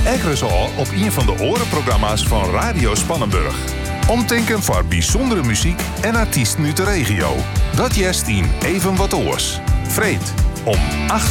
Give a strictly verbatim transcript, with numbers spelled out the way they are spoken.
Ekkeres al op een van de orenprogramma's van Radio Spannenburg. Omtinken voor bijzondere muziek en artiesten uit de regio. Dat jest in Even Wat Oors. Vreed om acht